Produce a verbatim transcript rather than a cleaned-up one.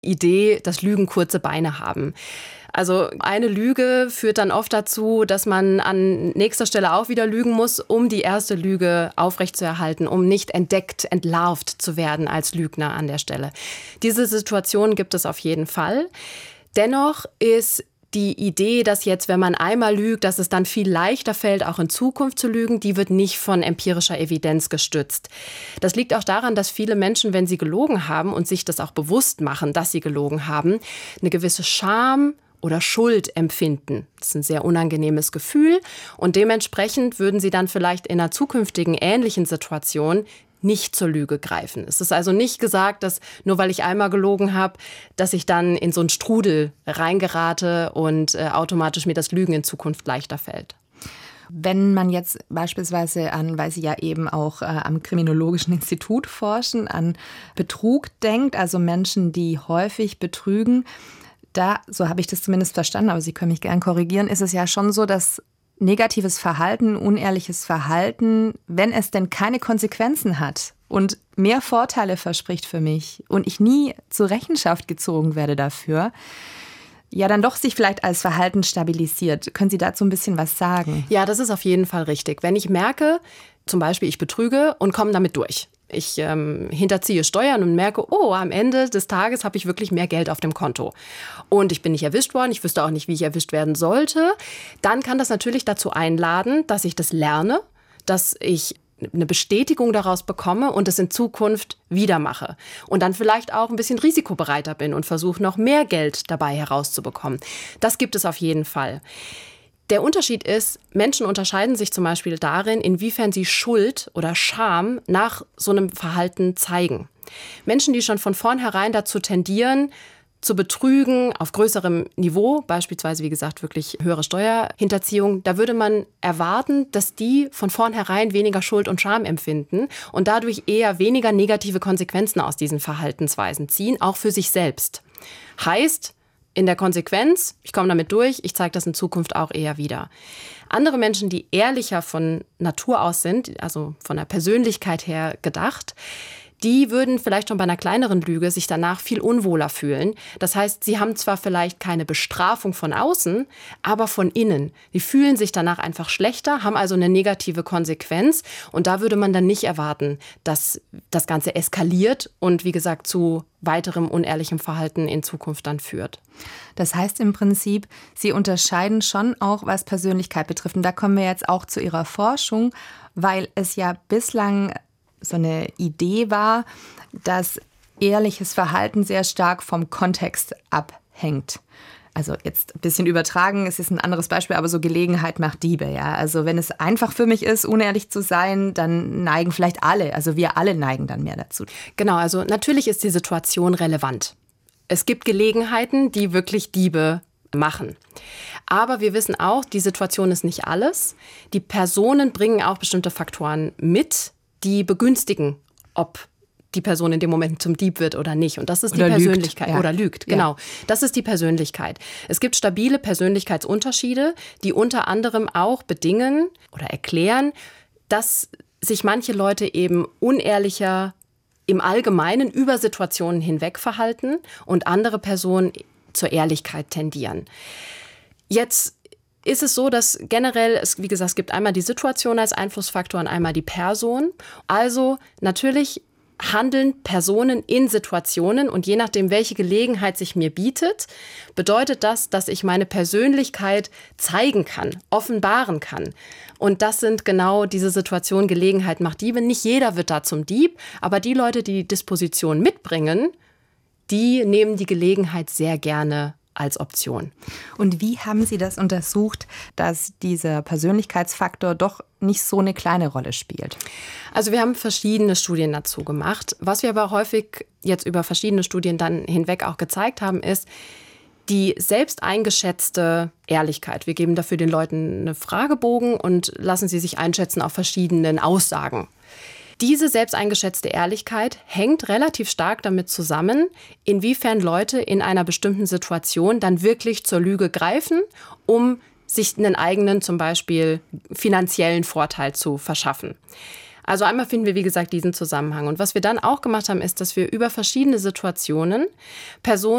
Idee, dass Lügen kurze Beine haben. Also eine Lüge führt dann oft dazu, dass man an nächster Stelle auch wieder lügen muss, um die erste Lüge aufrechtzuerhalten, um nicht entdeckt, entlarvt zu werden als Lügner an der Stelle. Diese Situation gibt es auf jeden Fall. Dennoch ist die Idee, dass jetzt, wenn man einmal lügt, dass es dann viel leichter fällt, auch in Zukunft zu lügen, die wird nicht von empirischer Evidenz gestützt. Das liegt auch daran, dass viele Menschen, wenn sie gelogen haben und sich das auch bewusst machen, dass sie gelogen haben, eine gewisse Scham oder Schuld empfinden. Das ist ein sehr unangenehmes Gefühl und dementsprechend würden sie dann vielleicht in einer zukünftigen ähnlichen Situation nicht zur Lüge greifen. Es ist also nicht gesagt, dass nur weil ich einmal gelogen habe, dass ich dann in so einen Strudel reingerate und äh, automatisch mir das Lügen in Zukunft leichter fällt. Wenn man jetzt beispielsweise an, weil Sie ja eben auch äh, am Kriminologischen Institut forschen, an Betrug denkt, also Menschen, die häufig betrügen, da, so habe ich das zumindest verstanden, aber Sie können mich gern korrigieren, ist es ja schon so, dass negatives Verhalten, unehrliches Verhalten, wenn es denn keine Konsequenzen hat und mehr Vorteile verspricht für mich und ich nie zur Rechenschaft gezogen werde dafür, ja dann doch sich vielleicht als Verhalten stabilisiert. Können Sie dazu ein bisschen was sagen? Ja, das ist auf jeden Fall richtig. Wenn ich merke, zum Beispiel ich betrüge und komme damit durch. Ich ähm, hinterziehe Steuern und merke, oh, am Ende des Tages habe ich wirklich mehr Geld auf dem Konto. Und ich bin nicht erwischt worden, ich wüsste auch nicht, wie ich erwischt werden sollte. Dann kann das natürlich dazu einladen, dass ich das lerne, dass ich eine Bestätigung daraus bekomme und es in Zukunft wieder mache. Und dann vielleicht auch ein bisschen risikobereiter bin und versuche, noch mehr Geld dabei herauszubekommen. Das gibt es auf jeden Fall. Der Unterschied ist, Menschen unterscheiden sich zum Beispiel darin, inwiefern sie Schuld oder Scham nach so einem Verhalten zeigen. Menschen, die schon von vornherein dazu tendieren, zu betrügen auf größerem Niveau, beispielsweise, wie gesagt, wirklich höhere Steuerhinterziehung, da würde man erwarten, dass die von vornherein weniger Schuld und Scham empfinden und dadurch eher weniger negative Konsequenzen aus diesen Verhaltensweisen ziehen, auch für sich selbst. Heißt, in der Konsequenz, ich komme damit durch, ich zeige das in Zukunft auch eher wieder. Andere Menschen, die ehrlicher von Natur aus sind, also von der Persönlichkeit her gedacht, die würden vielleicht schon bei einer kleineren Lüge sich danach viel unwohler fühlen. Das heißt, sie haben zwar vielleicht keine Bestrafung von außen, aber von innen. Sie fühlen sich danach einfach schlechter, haben also eine negative Konsequenz. Und da würde man dann nicht erwarten, dass das Ganze eskaliert und, wie gesagt, zu weiterem unehrlichem Verhalten in Zukunft dann führt. Das heißt im Prinzip, Sie unterscheiden schon auch, was Persönlichkeit betrifft. Und da kommen wir jetzt auch zu Ihrer Forschung, weil es ja bislang so eine Idee war, dass ehrliches Verhalten sehr stark vom Kontext abhängt. Also jetzt ein bisschen übertragen, es ist ein anderes Beispiel, aber so Gelegenheit macht Diebe. Ja? Also wenn es einfach für mich ist, unehrlich zu sein, dann neigen vielleicht alle, also wir alle neigen dann mehr dazu. Genau, also natürlich ist die Situation relevant. Es gibt Gelegenheiten, die wirklich Diebe machen. Aber wir wissen auch, die Situation ist nicht alles. Die Personen bringen auch bestimmte Faktoren mit, die begünstigen, ob die Person in dem Moment zum Dieb wird oder nicht. Und das ist die oder Persönlichkeit. Lügt, ja. Oder lügt, genau. Ja. Das ist die Persönlichkeit. Es gibt stabile Persönlichkeitsunterschiede, die unter anderem auch bedingen oder erklären, dass sich manche Leute eben unehrlicher im Allgemeinen über Situationen hinweg verhalten und andere Personen zur Ehrlichkeit tendieren. Jetzt ist es so, dass generell, es, wie gesagt, es gibt einmal die Situation als Einflussfaktor und einmal die Person. Also natürlich handeln Personen in Situationen und je nachdem, welche Gelegenheit sich mir bietet, bedeutet das, dass ich meine Persönlichkeit zeigen kann, offenbaren kann. Und das sind genau diese Situationen, Gelegenheit macht Diebe. Nicht jeder wird da zum Dieb, aber die Leute, die die Disposition mitbringen, die nehmen die Gelegenheit sehr gerne als Option. Und wie haben Sie das untersucht, dass dieser Persönlichkeitsfaktor doch nicht so eine kleine Rolle spielt? Also wir haben verschiedene Studien dazu gemacht. Was wir aber häufig jetzt über verschiedene Studien dann hinweg auch gezeigt haben, ist die selbst eingeschätzte Ehrlichkeit. Wir geben dafür den Leuten einen Fragebogen und lassen sie sich einschätzen auf verschiedenen Aussagen. Diese selbst eingeschätzte Ehrlichkeit hängt relativ stark damit zusammen, inwiefern Leute in einer bestimmten Situation dann wirklich zur Lüge greifen, um sich einen eigenen, zum Beispiel finanziellen Vorteil zu verschaffen. Also einmal finden wir, wie gesagt, diesen Zusammenhang. Und was wir dann auch gemacht haben, ist, dass wir über verschiedene Situationen Personen